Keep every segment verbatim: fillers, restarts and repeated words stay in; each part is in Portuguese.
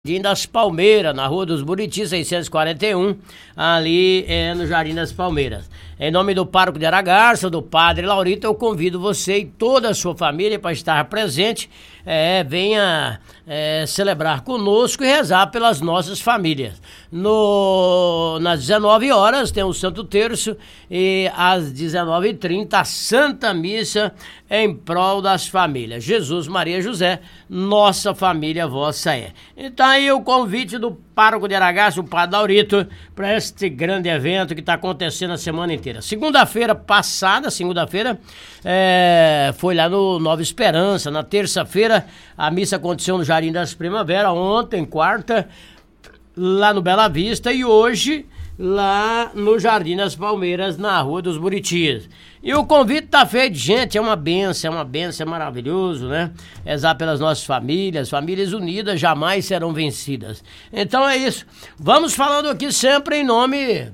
Jardim das Palmeiras, na Rua dos Buritis, seiscentos e quarenta e um, ali é, no Jardim das Palmeiras. Em nome do Pároco de Aragarça, do Padre Laurito, eu convido você e toda a sua família para estar presente. É, venha é, celebrar conosco e rezar pelas nossas famílias. No, nas dezenove horas tem o Santo Terço e às dezenove e trinta a Santa Missa em prol das famílias. Jesus, Maria, José, nossa família vossa é. Então aí o convite do Pároco de Aragarça, o Padre Laurito, para este grande evento que está acontecendo a semana inteira. Segunda-feira passada, segunda-feira, é, foi lá no Nova Esperança. Na terça-feira, a missa aconteceu no Jardim das Primaveras. Ontem, quarta, lá no Bela Vista. E hoje, lá no Jardim das Palmeiras, na Rua dos Buritis. E o convite tá feito, gente, é uma benção, é uma benção, é maravilhoso, né? Rezar pelas nossas famílias, famílias unidas jamais serão vencidas. Então é isso, vamos falando aqui sempre em nome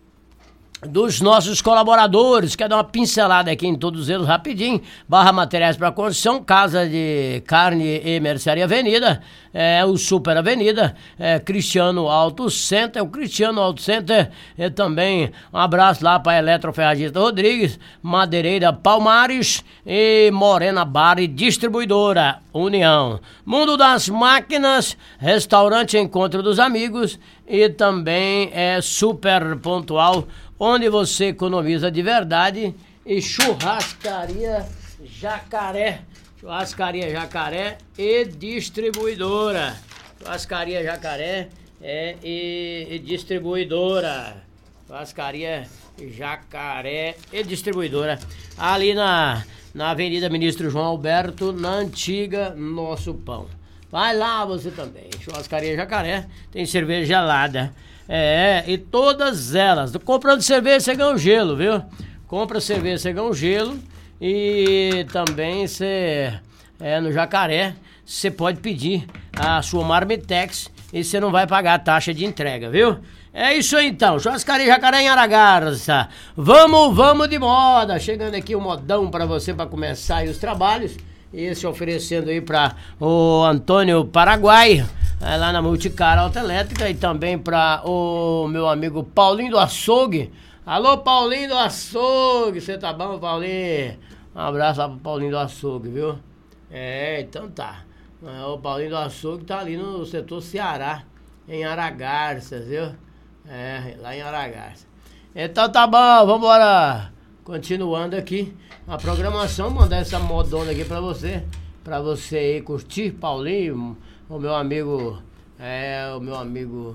dos nossos colaboradores. Quero dar uma pincelada aqui em todos eles rapidinho. Barra Materiais para Construção, Casa de Carne e Mercearia Avenida, é, o Super Avenida, é, Cristiano Auto Center, o Cristiano Auto Center, é, também um abraço lá para Eletroferragista Rodrigues, Madeireira Palmares e Morena Bar e Distribuidora União. Mundo das Máquinas, Restaurante Encontro dos Amigos e também é Super Pontual, onde você economiza de verdade, e Churrascaria Jacaré, Churrascaria Jacaré e Distribuidora, Churrascaria Jacaré é, e, e Distribuidora, Churrascaria Jacaré e Distribuidora, ali na, na Avenida Ministro João Alberto, na antiga Nosso Pão. Vai lá você também, Churrascaria Jacaré, tem cerveja gelada. É, e todas elas. Comprando cerveja, você ganha um gelo, viu? Compra cerveja, você ganha um gelo. E também você, é, no Jacaré, você pode pedir a sua Marmitex e você não vai pagar a taxa de entrega, viu? É isso aí então, Churrascaria Jacaré em Aragarça. Vamos, vamos de moda. Chegando aqui o modão pra você, pra começar aí os trabalhos. Esse oferecendo aí pra o Antônio Paraguai, é, lá na Multicar Autoelétrica, e também para o meu amigo Paulinho do Açougue. Alô, Paulinho do Açougue, você tá bom, Paulinho? Um abraço lá pro Paulinho do Açougue, viu? É, então tá. O Paulinho do Açougue tá ali no setor Ceará, em Aragarças, viu? É, lá em Aragarças. Então tá bom, vambora. Continuando aqui a programação, mandar essa modona aqui pra você, pra você aí curtir, Paulinho, o meu amigo, é, o meu amigo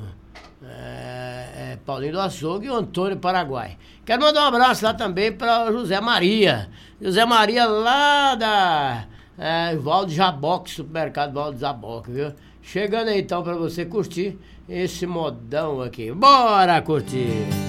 é, é, Paulinho do Açougue e o Antônio Paraguai. Quero mandar um abraço lá também para José Maria, José Maria lá da é, Valde Jaboque, supermercado Valde Jaboque, viu? Chegando aí então pra você curtir esse modão aqui, bora curtir!